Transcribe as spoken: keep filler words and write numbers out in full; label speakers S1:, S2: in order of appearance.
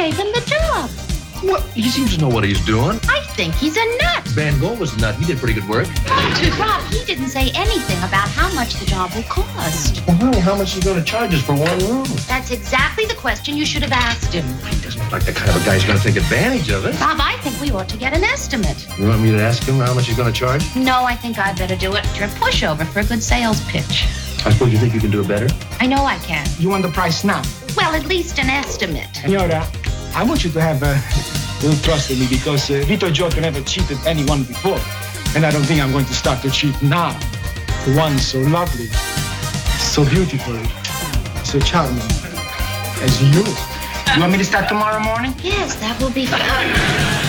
S1: gave him the job.
S2: What? He seems to know what he's doing.
S1: I think he's a nut.
S2: Van Gogh was a nut. He did pretty good work.
S1: Rob, he didn't say anything about how much the job will cost.
S2: Well, honey, how much is he going to charge us for one room?
S1: That's exactly the question you should have asked him.
S2: He doesn't look like the kind of a guy who's going to take advantage of it.
S1: Bob, I think we ought to get an estimate.
S2: You want me to ask him how much he's going to charge?
S1: No, I think I'd better do it. You're a pushover for a good sales pitch.
S2: I suppose you think you can do it better?
S1: I know I can.
S3: You want the price now?
S1: Well, at least an estimate.
S3: Senora, I want you to have a little trust in me because uh, Vito Giotto never cheated anyone before. And I don't think I'm going to start to cheat now. One so lovely, so beautiful, so charming as you. You want me to start tomorrow morning?
S1: Yes, that will be fun.